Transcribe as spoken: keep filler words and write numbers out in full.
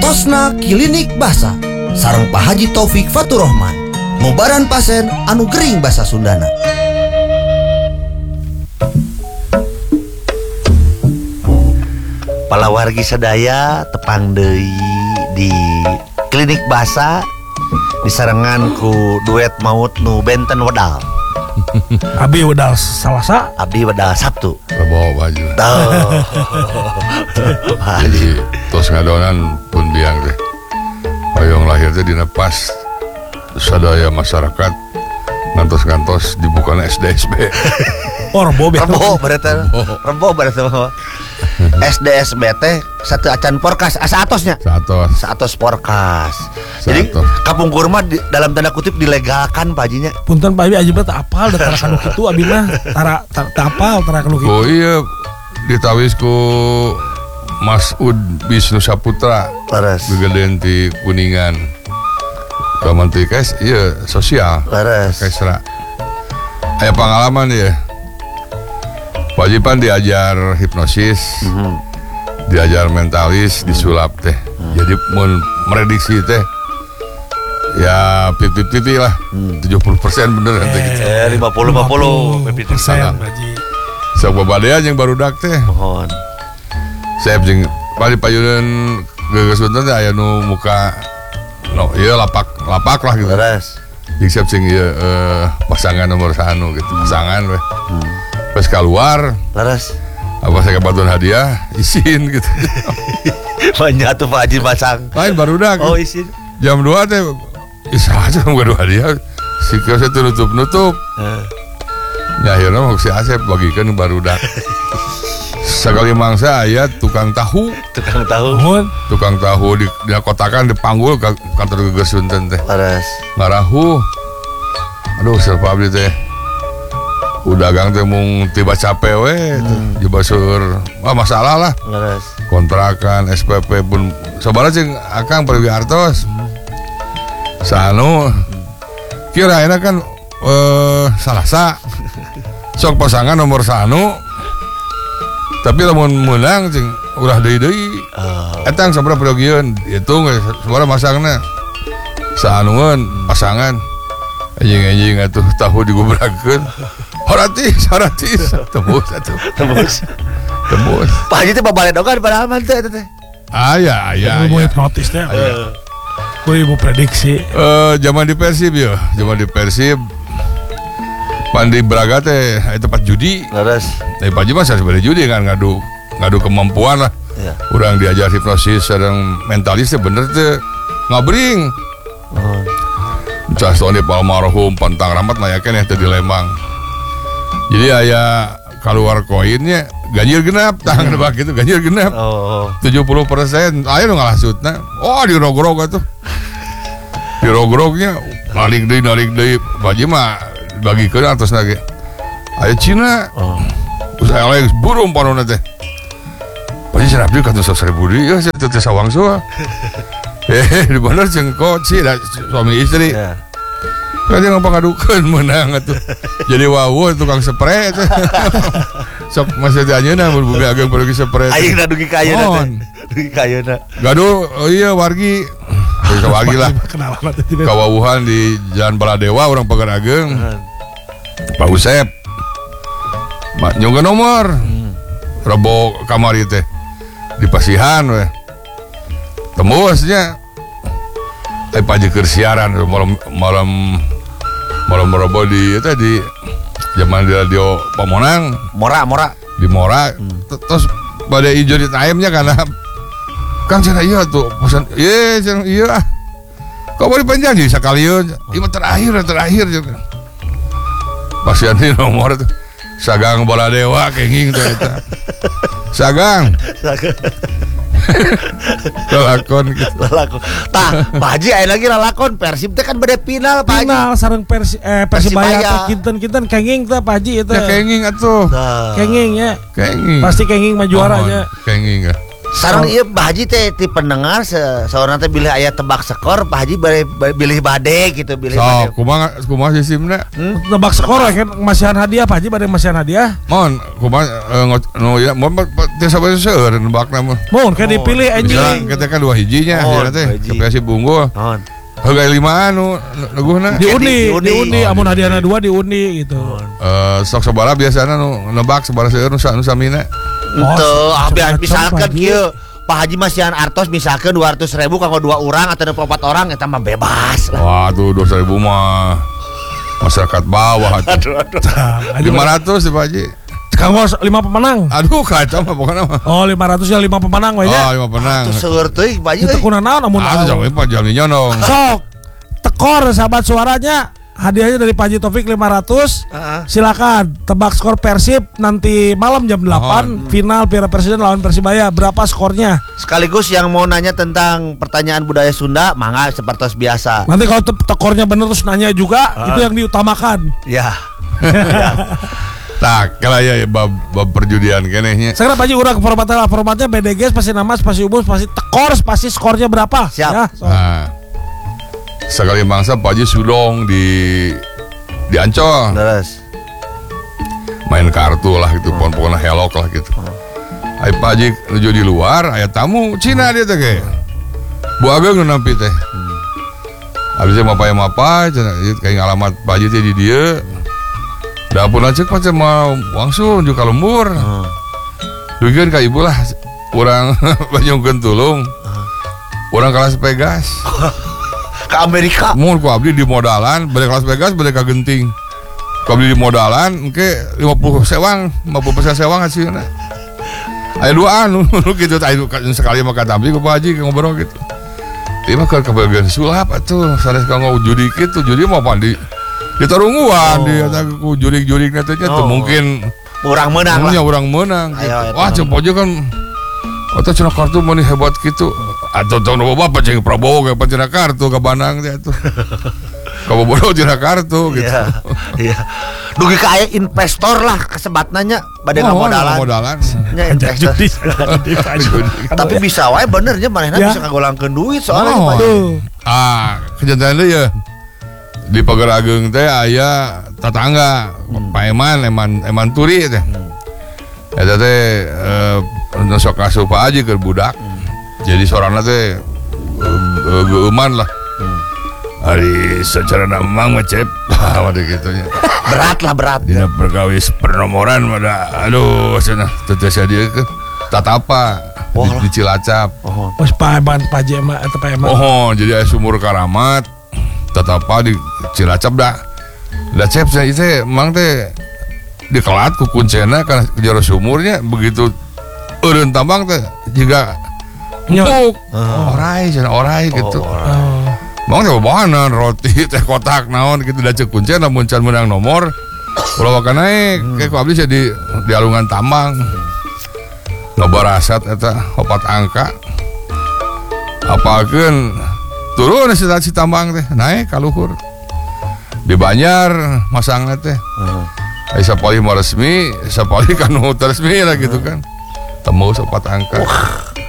Tosna Klinik Basa sareng Pak Haji Taufik Faturrahman ngobaran pasien anu gering basa Sundana. Palawargi sadaya tepang deui di Klinik Basa disarengan ku duet maut nu benten wedal. Abi wedal Salasa, Abi wedal Sabtu. Bawa baju. Tuh. Jadi tos ngadonan pun biang teh. Hoyong lahir teh dina pas sadaya masyarakat ngantos-ngantos dibuka S D S B. oh rebo Rebo berarti Rebo berarti S D S B teh satu acan porkas asa atosnya. Satos. Satos porkas. Jadi Satos. kapung kurma di, dalam tanda kutip dilegalkan Pak Hajinya. Punten Pak Abi aja tak apal da tara kanu kitu abi mah tara tara apal tara kanu kitu. Oh iya ditawis ku Mas Ud Bisnu Saputra. Laras. Gegedeun ti Kuningan. Kaman teh guys iya sosial. Laras. Kesra. Aya pengalaman ya. Pak Haji pan diajar hipnosis, Mm-hmm. diajar mentalis, disulap teh. Mm. Jadi mun prediksi teh ya fifty-fifty lah, tujuh puluh persen bener nanti gitu. Eh lima puluh lima puluh persen Haji. Sok babadean yang baru dak teh. Mohon. Saya jeung pali payunan gegesun teh aya nu muka no ieu lapak lapak lah gitu. Laras. Jeung siap sing ieu eh, pasangan nomor satu gitu, pasangan weh. Pas keluar, Laras. apa saya kebetulan hadiah, isin gitu. Banyak tuh Pak Haji pasang. Lain baru dak. Oh isin. Jam dua teh isa aja mau gaduh hadiah. Si kiosnya tuh nutup-nutup. Eh. Ya akhirnya mau si Asep bagikan baru dak. Sekali mangsa aya tukang tahu. Tukang tahu. Mohon Tukang tahu di, di kotakan dipanggul ke kantor gegesun teh. Laras. Ngarahu. Aduh, serba abdi teh. Udah gang teh mung tiba capek we hmm. Jebasur ah masalah lah. Laras. Kontrakan S P P pun sabaraha jeung akang pergi artos. Sanu kira enak kan eh Salasa. Sok pasangan nomor sanu. Tapi lamun meunang jeung ulah deui-deui. Oh. Etang sabaraha pergian hitung sabaraha masangna. Sanueun pasangan. Anjing-anjing atuh tahu digubrakeun. Haratis, haratis. Tembus atuh. Tembus. Tembus. Pak Haji teh babaledogan pada aman teh teh. Aya, aya. mau aya. hipnotis teh. Kuy mau prediksi. Eh, zaman di Persib ya, zaman di Persib. Pandi Braga teh aya tempat judi. Laras. Tapi Pak Haji mah sebenarnya judi kan ngadu ngadu kemampuan lah. Ya. Urang diajar hipnosis sareng mentalis teh bener teh ngabring. Oh. Castone Palmarhum pantang rahmat layakeun teh di Lembang. Jadi aya keluar koinnya ganjil genap tah nebak gitu ganjil genap. Oh. tujuh puluh persen aya nu ngalasutna. Oh dirogrog atuh. Dirogrognya nalik deui nalik deui. Baji mah bagikeun atosna ge. Aya Cina. Oh. Usaha Alex burung panonna teh. Baji cenah abdi katus seribu deui ya teh teh sawangso. Eh di bener jeung koci da suami istri. Ya. Kan dia ngapadukeun menang atuh. Jadi wawu tukang spray teh. Sok masih dianyeuna mun boga ageung pergi spray. Ayeuna dugi ka ayeuna teh. Mohon. Dugi ka ayeuna. Gaduh, oh iya wargi. Bisa wargi lah. Kenalan teh tiba. Kawawuhan di Jalan Baladewa orang Pagar Ageng. Pak Usep. Mak nyungga nomor. Rebo kamar ieu teh. Di Pasihan we. Tembusnya. Eh Pak Haji keur siaran malam malam malam rebo di eta di zaman di radio Pamonang Mora, mora. di Mora. Terus pada ijo di taemnya karena Kang cenah ieu tuh pesan ieu cenah ieu ah. Kau bari panjang jadi sakalieu. Ieu terakhir terakhir. Pasien di nomor itu Sagang Baladewa kenging tuh eta. Sagang. Lalakon gitu. Lalakon. Tah, Pak Haji aya lagi lalakon Persib teh kan bade final Pak Haji. Final sareng Persi eh Persibaya. Persibaya teh kinten-kinten kenging teh Pak Haji eta. Ya kenging atuh. Tah. Kenging ya. Kenging. Pasti kenging mah juara Mohon, nya. Kenging ya. Sarang ieu Pak Haji teh ti pendengar se seorang teh bilih aya tebak skor Pak Haji bade bilih bade gitu bilih So, bade. kumaha kumaha sistemna? Tebak skor kan masihan hadiah Pak Haji bade masihan hadiah. Mohon kumaha eh, ngot- nu ya mohon teh sabar seueur nebakna mah. Mohon kan dipilih Misalnya anjing. kita kan dua hijinya Oh, ya teh dua hiji. kepiasi bunggul. Naon? Harga lima anu neguhna. Diundi, Diundi. diundi, Oh, amun diundi. hadiahna dua diundi gitu. Eh sok sabaraha biasana nu nebak sabaraha seueur nu sa- nu samina. Henteu, ah macam-macam, misalkan Pak Haji. kieu Pak Haji masihan artos misalkan dua ratus ribu kanggo dua orang atau dua puluh empat orang eta mah bebas lah. Wah, tuh dua ribu mah masyarakat bawah atuh. Aduh aduh. lima ratus Pak Haji. Kanggo lima pemenang. Aduh kacau mah pokoknya mah. Oh, lima ratus ya lima pemenang we Oh, nya. lima penang. Tuh seueur teuing Pak Haji. Itu euy. kuna naon amun Ah, jangan Pak Jalmi nyonong. sok tekor sahabat suaranya. Hadiahnya dari Pak Haji Taufik lima ratus. Heeh. Silakan tebak skor Persib nanti malam jam delapan final Piala Presiden lawan Persibaya. Berapa skornya? Sekaligus yang mau nanya tentang pertanyaan budaya Sunda, mangga seperti biasa. Nanti kalau te- tekornya bener terus nanya juga, itu yang diutamakan. Ya. Tak, kalau ya ya, bab, bab perjudian kenehnya. Sekarang Pak Haji urang formatnya lah, formatnya B D G spasi nama spasi umum spasi tekor spasi skornya berapa? Siap. Ya, so. Nah, sekali bangsa Pak Haji Sudong di di Ancol Terus. main kartu lah gitu, pon-pon helok lah gitu. Ay Pak Haji nuju di luar, aya tamu Cina dia teh kayak. Bu Ageng nu nampi teh. Habisnya mapa-mapa, cenah ieu kayak ngalamat Pak Haji teh di dieu. Dapun aja macam mau langsung juga lembur. Dugian ka ibu lah, orang banyungkeun tulung. Orang ke Las Vegas. Ke Amerika. Mun ku abdi di modalan, balik Las Vegas, balik ka Genting. Ku abdi di modalan, engke lima puluh sewang, lima puluh persen sewang hasilna. Aya dua anu, gitu aya sekali mah kata abdi ku Pak Haji ngobrol gitu. Ieu mah keur kebagian sulap atuh, sanes kanggo judi kitu, judi mah apa di ditarunguan Oh. di eta ku jurik-jurik na teh Oh. teu mungkin Orang menang nya lah. urang meunang gitu. Ayo, eta Wah, mah. cepo aja kan Atau cenah kartu mah nih hebat gitu. Atau tahun bapak ceng Prabowo kayak cenah kartu ke Bandang teh atuh. Kabobodo cenah kartu gitu. Iya. Iya. Dugi ka aya investor lah kesebatnanya bade Oh, ngamodalan. modalan. Nya investor. Judi, judi, Pak Haji. Tapi bisa wae bener nya manehna Ya. bisa ngagolangkeun duit soalnya Oh. Pak Haji. Tuh. Ah, kejadian deui ya. Di Pagar Ageng teh aya tetangga Pak Eman, Eman Eman Turi teh. Eta teh eh nu sok asuh Pak Haji keur budak. Jadi sorana teh eh, geuman lah. Ari secara namang ngecep waduh gitunya. Berat lah berat. Dina perkawis pernomoran pada aduh cenah teu teh dia ke tatapa Wah di, lah. di Cilacap. Oh. Pas Pak Eman, Pak Haji Eman, atau Pak Eman. Oh, jadi aya sumur karamat tatapa di Cilacap dah. Da cep saya teh emang teh dikelat ku kuncena kana jero sumurnya begitu eureun tambang teh juga Nya. empuk. Orai cenah orai gitu. Oh. Mang teh bawahan roti teh kotak naon gitu da ceuk kuncen lamun can menang nomor ulah ka naik kayak ku abdi sia di di alungan tambang. Ngabarasat eta opat angka. Apalkeun turun si si tambang teh naik ka luhur. Di Banjar masangna teh. Ai sapali mah resmi, sapali kanu resmi lah gitu kan. Tembus opat angka.